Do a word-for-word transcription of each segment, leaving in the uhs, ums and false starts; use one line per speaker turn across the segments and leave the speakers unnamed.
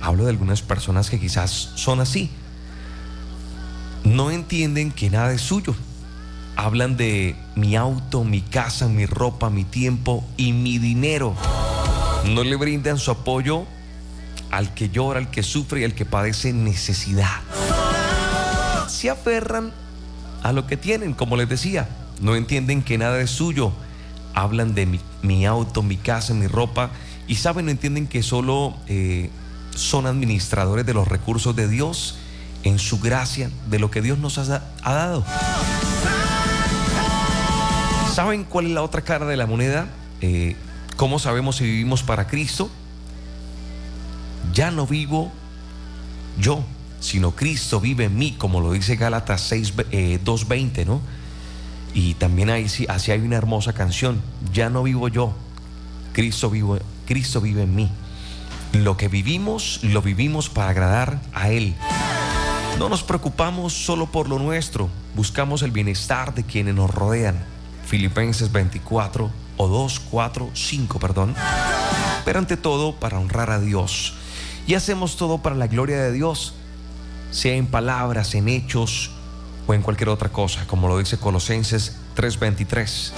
Hablo de algunas personas que quizás son así. No entienden que nada es suyo. Hablan de mi auto, mi casa, mi ropa, mi tiempo y mi dinero. No le brindan su apoyo al que llora, al que sufre y al que padece necesidad. Se aferran a lo que tienen, como les decía. No entienden que nada es suyo. Hablan de mi, mi auto, mi casa, mi ropa. Y saben, no entienden que solo eh, son administradores de los recursos de Dios en su gracia, de lo que Dios nos ha, ha dado. ¿Saben cuál es la otra cara de la moneda? Eh, ¿Cómo sabemos si vivimos para Cristo? Ya no vivo yo, sino Cristo vive en mí, como lo dice Gálatas seis, eh, dos veinte, ¿no? Y también ahí sí, así hay una hermosa canción. Ya no vivo yo, Cristo, vivo, Cristo vive en mí. Lo que vivimos, lo vivimos para agradar a Él. No nos preocupamos solo por lo nuestro, buscamos el bienestar de quienes nos rodean. Filipenses veinticuatro, o dos, cuatro, cinco, perdón. Pero ante todo, para honrar a Dios. Y hacemos todo para la gloria de Dios, sea en palabras, en hechos o en cualquier otra cosa, como lo dice Colosenses tres veintitrés.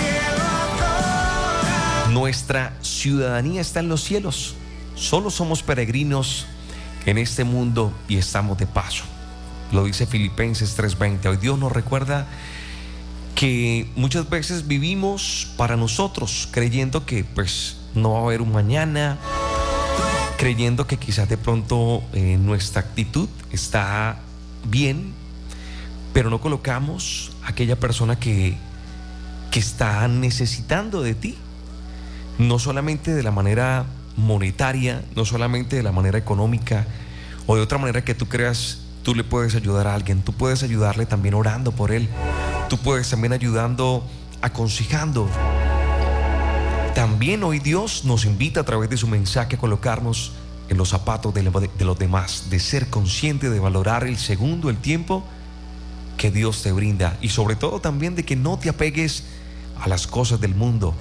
Nuestra ciudadanía está en los cielos. Solo somos peregrinos en este mundo y estamos de paso. Lo dice Filipenses tres veinte. Hoy Dios nos recuerda que muchas veces vivimos para nosotros, creyendo que pues no va a haber un mañana, creyendo que quizás de pronto eh, nuestra actitud está bien, pero no colocamos a aquella persona que, que está necesitando de ti, no solamente de la manera monetaria, no solamente de la manera económica o de otra manera que tú creas. Tú le puedes ayudar a alguien, tú puedes ayudarle también orando por él, tú puedes también ayudando, aconsejando. También hoy Dios nos invita a través de su mensaje a colocarnos en los zapatos de, de los demás, de ser consciente de valorar el segundo, el tiempo que Dios te brinda, y sobre todo también de que no te apegues a las cosas del mundo.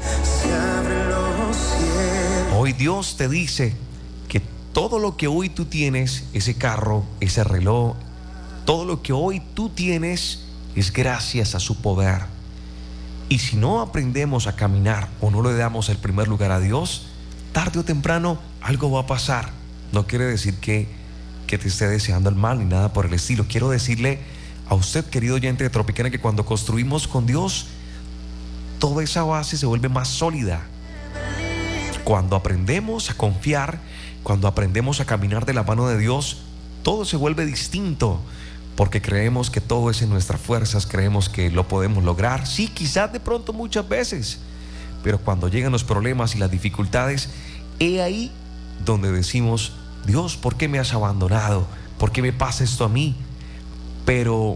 Hoy Dios te dice que todo lo que hoy tú tienes, ese carro, ese reloj, todo lo que hoy tú tienes es gracias a su poder. Y si no aprendemos a caminar o no le damos el primer lugar a Dios, tarde o temprano algo va a pasar. No quiere decir que, que te esté deseando el mal ni nada por el estilo. Quiero decirle a usted, querido oyente de Tropicana, que cuando construimos con Dios, toda esa base se vuelve más sólida. Cuando aprendemos a confiar, cuando aprendemos a caminar de la mano de Dios, todo se vuelve distinto, porque creemos que todo es en nuestras fuerzas, creemos que lo podemos lograr. Sí, quizás de pronto muchas veces, pero cuando llegan los problemas y las dificultades, he ahí donde decimos: Dios, ¿por qué me has abandonado? ¿Por qué me pasa esto a mí? Pero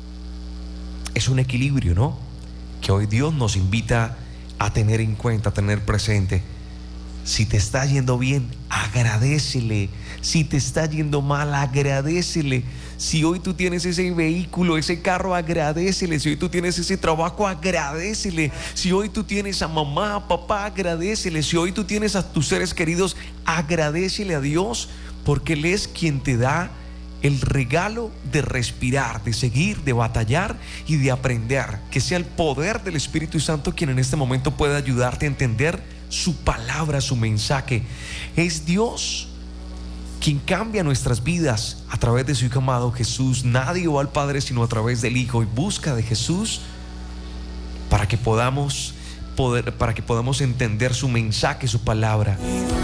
es un equilibrio, ¿no? Que hoy Dios nos invita a tener en cuenta, a tener presente. Si te está yendo bien, agradécele. Si te está yendo mal, agradécele. Si hoy tú tienes ese vehículo, ese carro, agradécele. Si hoy tú tienes ese trabajo, agradécele. Si hoy tú tienes a mamá, a papá, agradécele. Si hoy tú tienes a tus seres queridos, agradécele a Dios, porque Él es quien te da el regalo de respirar, de seguir, de batallar y de aprender. Que sea el poder del Espíritu Santo quien en este momento pueda ayudarte a entender su palabra, su mensaje. Es Dios quien cambia nuestras vidas a través de su Hijo amado Jesús. Nadie va al Padre sino a través del Hijo, y busca de Jesús para que podamos poder, para que podamos entender su mensaje, su palabra.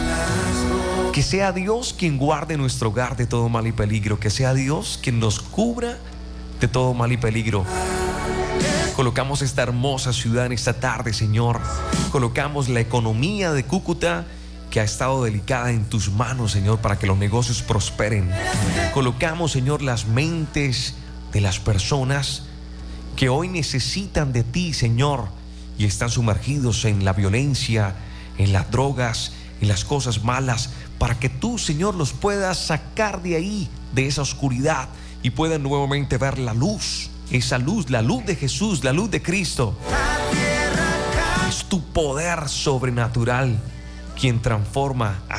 Que sea Dios quien guarde nuestro hogar de todo mal y peligro. Que sea Dios quien nos cubra de todo mal y peligro. Colocamos esta hermosa ciudad en esta tarde, Señor. Colocamos la economía de Cúcuta, que ha estado delicada, en tus manos, Señor, para que los negocios prosperen. Colocamos, Señor, las mentes de las personas que hoy necesitan de ti, Señor, y están sumergidos en la violencia, en las drogas, en las cosas malas, para que tú, Señor, los puedas sacar de ahí, de esa oscuridad, y puedan nuevamente ver la luz. Esa luz, la luz de Jesús, la luz de Cristo. Es tu poder sobrenatural quien transforma